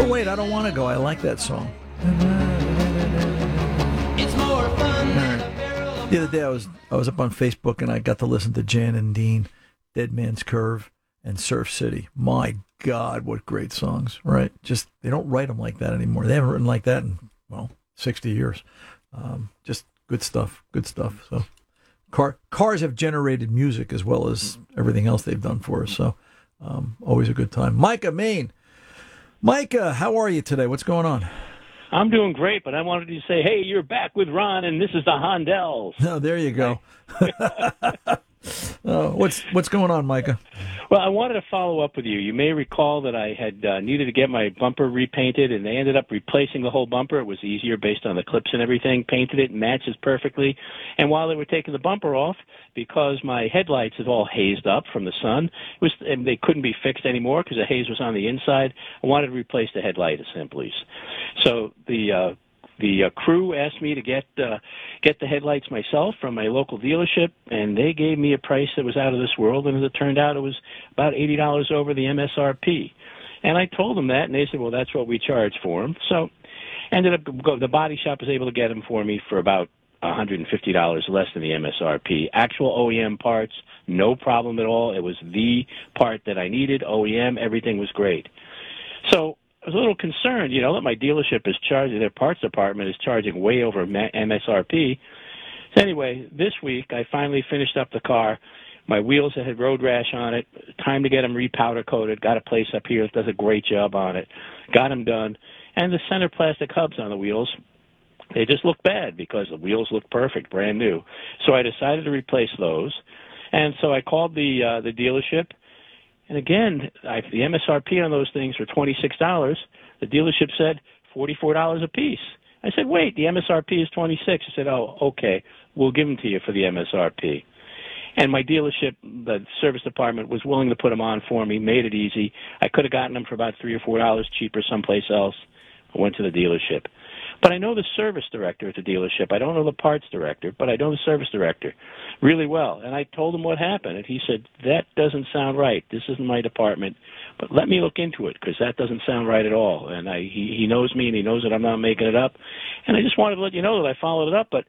But wait, I don't want to go. I like that song. It's more fun than All a right. barrel of The other day I was up on Facebook and I got to listen to Jan and Dean, Dead Man's Curve, and Surf City. My God, what great songs, right? Just, they don't write them like that anymore. They haven't written like that in, 60 years. Just good stuff, good stuff. So cars have generated music as well as everything else they've done for us. So always a good time. Micah, Maine. Micah, how are you today? What's going on? I'm doing great, but I wanted to say, hey, you're back with Ron, and this is the Hondells. Oh, there you go. What's going on, Micah? Well, I wanted to follow up with you. You may recall that I had needed to get my bumper repainted, and they ended up replacing the whole bumper. It was easier based on the clips and everything. Painted it, matches perfectly. And while they were taking the bumper off, because my headlights had all hazed up from the sun, and they couldn't be fixed anymore because the haze was on the inside, I wanted to replace the headlight assemblies. So the crew asked me to get the headlights myself from my local dealership, and they gave me a price that was out of this world, and as it turned out, it was about $80 over the MSRP. And I told them that, and they said, well, that's what we charge for them. So ended up, the body shop was able to get them for me for about $150 less than the MSRP. Actual OEM parts, no problem at all. It was the part that I needed, OEM, everything was great. So I was a little concerned, that my dealership is charging, their parts department is charging way over MSRP. So anyway, this week I finally finished up the car. My wheels had road rash on it. Time to get them repowder coated. Got a place up here that does a great job on it. Got them done. And the center plastic hubs on the wheels, they just look bad because the wheels look perfect, brand new. So I decided to replace those. And so I called the dealership. And again, the MSRP on those things were $26. The dealership said $44 a piece. I said, wait, the MSRP is $26. I said, oh, okay, we'll give them to you for the MSRP. And my dealership, the service department, was willing to put them on for me, made it easy. I could have gotten them for about $3 or $4 cheaper someplace else. I went to the dealership. But I know the service director at the dealership. I don't know the parts director, but I know the service director really well. And I told him what happened, and he said, that doesn't sound right. This isn't my department, but let me look into it because that doesn't sound right at all. And he knows me, and he knows that I'm not making it up. And I just wanted to let you know that I followed it up. But,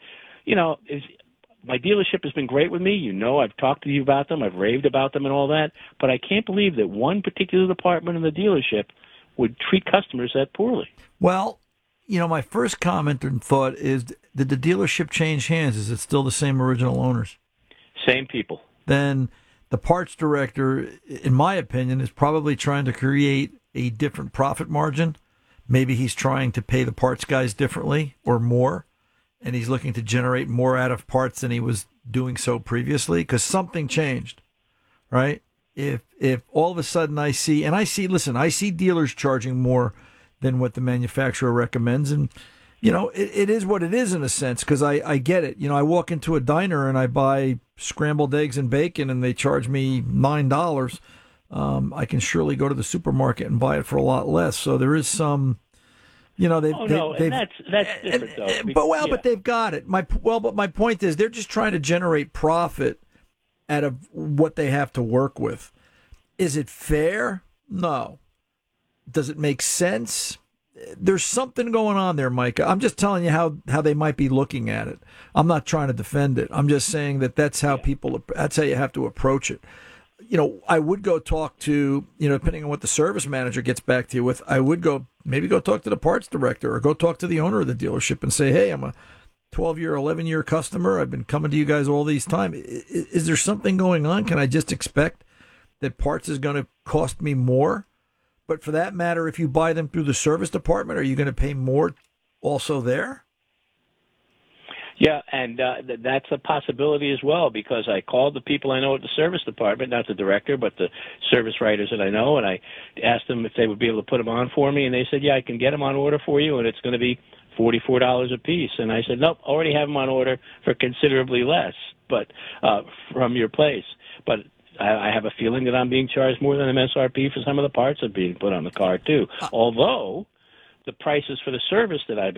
my dealership has been great with me. I've talked to you about them. I've raved about them and all that. But I can't believe that one particular department in the dealership would treat customers that poorly. Well, my first comment and thought is, did the dealership change hands? Is it still the same original owners? Same people. Then the parts director, in my opinion, is probably trying to create a different profit margin. Maybe he's trying to pay the parts guys differently or more, and he's looking to generate more out of parts than he was doing so previously because something changed, right? If all of a sudden I see dealers charging more than what the manufacturer recommends. And, it is what it is in a sense, because I get it. I walk into a diner and I buy scrambled eggs and bacon and they charge me $9. I can surely go to the supermarket and buy it for a lot less. So there is some, that's different though. But they've got it. But my point is they're just trying to generate profit out of what they have to work with. Is it fair? No. Does it make sense? There's something going on there, Micah. I'm just telling you how they might be looking at it. I'm not trying to defend it. I'm just saying that's how that's how you have to approach it. I would go talk to, depending on what the service manager gets back to you with, I would maybe go talk to the parts director or go talk to the owner of the dealership and say, hey, I'm a 12-year, 11-year customer. I've been coming to you guys all these time. Is there something going on? Can I just expect that parts is going to cost me more? But for that matter, if you buy them through the service department, are you going to pay more also there? Yeah, and that's a possibility as well, because I called the people I know at the service department, not the director, but the service writers that I know, and I asked them if they would be able to put them on for me, and they said, yeah, I can get them on order for you, and it's going to be $44 a piece. And I said, nope, already have them on order for considerably less, but from your place. But I have a feeling that I'm being charged more than MSRP for some of the parts that are being put on the car, too. Although the prices for the service that I've